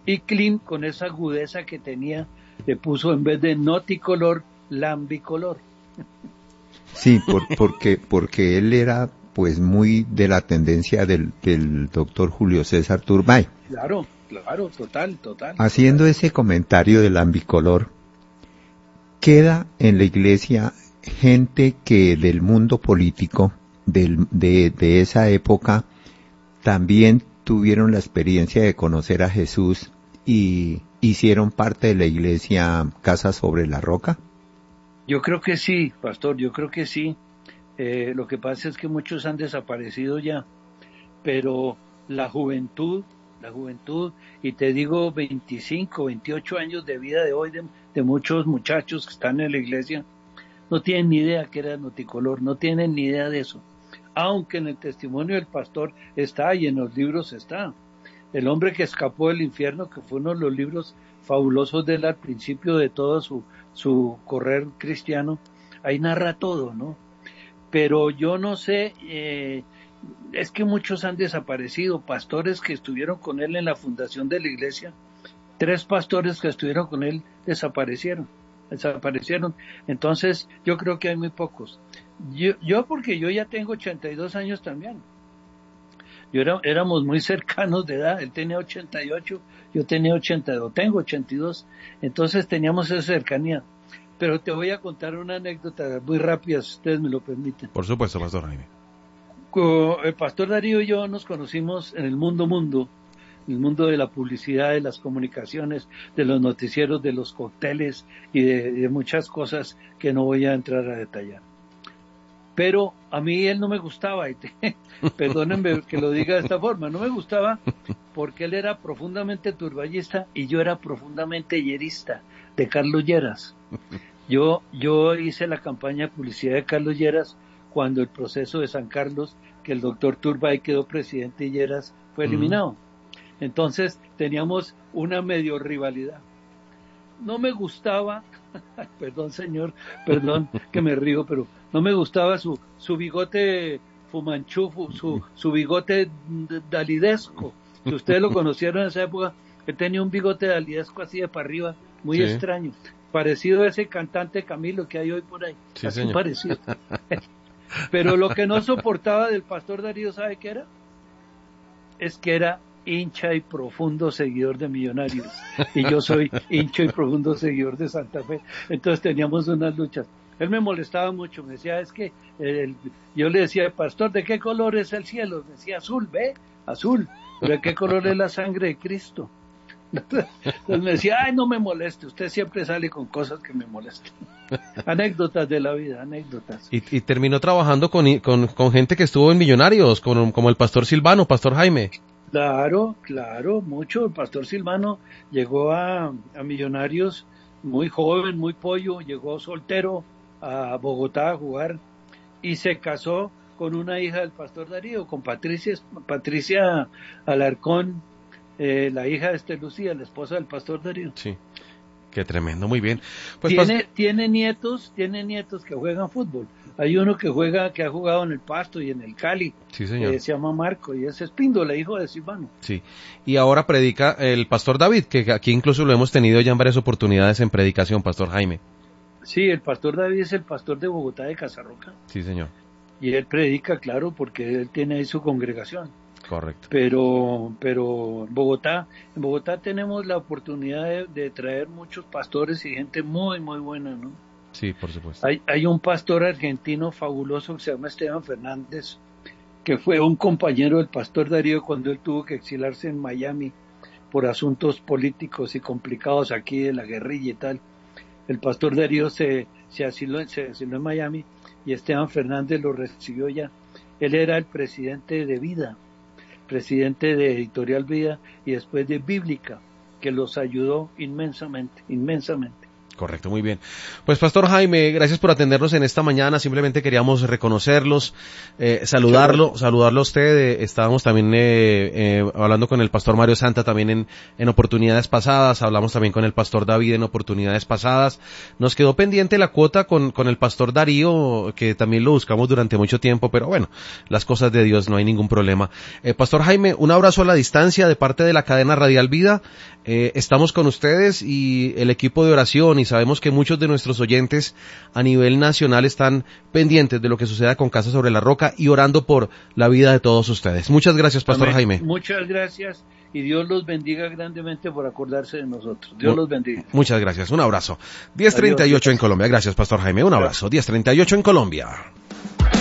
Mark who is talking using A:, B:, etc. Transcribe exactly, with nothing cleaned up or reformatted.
A: Y Klim, con esa agudeza que tenía, le puso en vez de noticolor, lambicolor.
B: Sí, por, porque, porque él era pues muy de la tendencia del, del doctor Julio César Turbay.
A: Claro, claro, total, total.
B: Haciendo
A: total.
B: ese comentario del ambicolor, queda en la iglesia gente que del mundo político del, de, de esa época también tuvieron la experiencia de conocer a Jesús y hicieron parte de la iglesia Casa sobre la Roca.
A: Yo creo que sí, pastor, yo creo que sí. Eh, lo que pasa es que muchos han desaparecido ya, pero la juventud, la juventud, y te digo veinticinco, veintiocho años de vida de hoy de, de muchos muchachos que están en la iglesia, no tienen ni idea que era noticolor, no tienen ni idea de eso. Aunque en el testimonio del pastor está y en los libros está. El hombre que escapó del infierno, que fue uno de los libros fabulosos de él al principio de todo su, su correr cristiano, ahí narra todo, ¿no? Pero yo no sé, eh, es que muchos han desaparecido, pastores que estuvieron con él en la fundación de la iglesia, tres pastores que estuvieron con él desaparecieron, desaparecieron, entonces yo creo que hay muy pocos. Yo, yo porque yo ya tengo ochenta y dos años también. Yo era, éramos muy cercanos de edad, él tenía ochenta y ocho, yo tenía ochenta y dos, tengo ochenta y dos, entonces teníamos esa cercanía. Pero te voy a contar una anécdota muy rápida, si ustedes me lo permiten.
C: Por supuesto, Pastor Jaime.
A: El Pastor Darío y yo nos conocimos en el mundo mundo, el mundo de la publicidad, de las comunicaciones, de los noticieros, de los cócteles y de, de muchas cosas que no voy a entrar a detallar. Pero a mí él no me gustaba, y te, perdónenme que lo diga de esta forma, no me gustaba porque él era profundamente turballista y yo era profundamente yerista de Carlos Lleras. Yo, yo hice la campaña de publicidad de Carlos Lleras cuando el proceso de San Carlos, que el doctor Turbay quedó presidente y Lleras fue eliminado. Uh-huh. Entonces teníamos una medio rivalidad. No me gustaba, perdón señor, perdón que me río, pero no me gustaba su, su bigote fumanchú, su, su bigote dalidesco. Si ustedes lo conocieron en esa época, él tenía un bigote dalidesco así de para arriba, muy sí. extraño, parecido a ese cantante Camilo que hay hoy por ahí, sí, así señor. Parecido. Pero lo que no soportaba del Pastor Darío, ¿sabe qué era? Es que era hincha y profundo seguidor de Millonarios, y yo soy hincha y profundo seguidor de Santa Fe, entonces teníamos unas luchas. Él me molestaba mucho, me decía, es que, el, yo le decía, pastor, ¿de qué color es el cielo? Me decía, azul, ¿ve? Azul. ¿Pero de qué color es la sangre de Cristo? Entonces me decía, ay, no me moleste, usted siempre sale con cosas que me molestan. Anécdotas de la vida, anécdotas.
C: Y, y terminó trabajando con, con, con gente que estuvo en Millonarios, con, como el pastor Silvano, Pastor Jaime.
A: Claro, claro, mucho. El pastor Silvano llegó a, a Millonarios muy joven, muy pollo, llegó soltero a Bogotá a jugar y se casó con una hija del pastor Darío, con Patricia, Patricia Alarcón, eh, la hija de este Lucía, la esposa del pastor Darío.
C: Sí, qué tremendo, muy bien. Pues
A: tiene, pas- tiene nietos, tiene nietos que juegan fútbol. Hay uno que juega, que ha jugado en el Pasto y en el Cali.
C: Sí, señor.
A: Eh, se llama Marco y es Espíndola, hijo de Silvano.
C: Sí. Y ahora predica el pastor David, que aquí incluso lo hemos tenido ya en varias oportunidades en predicación, Pastor Jaime.
A: Sí, el pastor David es el pastor de Bogotá de Casarroca.
C: Sí, señor.
A: Y él predica, claro, porque él tiene ahí su congregación.
C: Correcto.
A: Pero, pero en Bogotá, en Bogotá tenemos la oportunidad de, de traer muchos pastores y gente muy, muy buena, ¿no?
C: Sí, por supuesto.
A: Hay, hay un pastor argentino fabuloso que se llama Esteban Fernández, que fue un compañero del pastor Darío cuando él tuvo que exiliarse en Miami por asuntos políticos y complicados aquí de la guerrilla y tal. El pastor Darío se, se, asiló, se asiló en Miami y Esteban Fernández lo recibió ya. Él era el presidente de Vida, presidente de Editorial Vida y después de Bíblica, que los ayudó inmensamente, inmensamente.
C: Correcto, muy bien. Pues Pastor Jaime, gracias por atendernos en esta mañana. Simplemente queríamos reconocerlos, eh, saludarlo, saludarlo a usted. Eh, estábamos también eh, eh, hablando con el Pastor Mario Santa también en, en oportunidades pasadas. Hablamos también con el Pastor David en oportunidades pasadas. Nos quedó pendiente la cuota con, con el Pastor Darío, que también lo buscamos durante mucho tiempo, pero bueno, las cosas de Dios, no hay ningún problema. Eh, Pastor Jaime, un abrazo a la distancia de parte de la cadena Radial Vida. Eh, estamos con ustedes y el equipo de oración, y sabemos que muchos de nuestros oyentes a nivel nacional están pendientes de lo que suceda con Casa sobre la Roca y orando por la vida de todos ustedes. Muchas gracias, Pastor
A: Amén.
C: Jaime.
A: Muchas gracias y Dios los bendiga grandemente por acordarse de nosotros. Dios
C: Mu-
A: los bendiga.
C: Muchas gracias, un abrazo. diez treinta y ocho en Colombia, gracias, Pastor Jaime, un abrazo. diez treinta y ocho en Colombia.